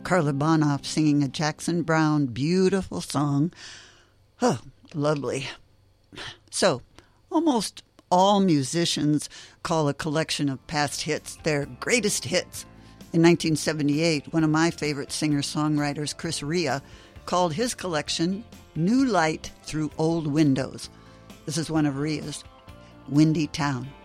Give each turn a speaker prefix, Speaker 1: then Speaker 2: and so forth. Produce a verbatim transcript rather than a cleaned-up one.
Speaker 1: Carla Bonoff singing a Jackson Browne beautiful song. Oh, lovely. So, almost all musicians call a collection of past hits their greatest hits. In nineteen seventy-eight, one of my favorite singer-songwriters, Chris Rea, called his collection New Light Through Old Windows. This is one of Rea's, Windy Town.